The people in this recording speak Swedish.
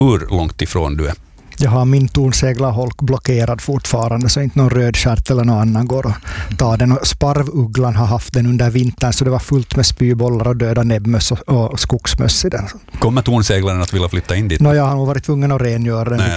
Hur långt ifrån du är? Jag har min tornseglarholk blockerad fortfarande så inte någon rödstjärt eller någon annan går och tar den. Och sparvugglan har haft den under vintern så det var fullt med spybollar och döda näbbmöss och skogsmöss i den. Kommer tornseglaren att vilja flytta in dit? Jag har nog varit tvungen att rengöra den.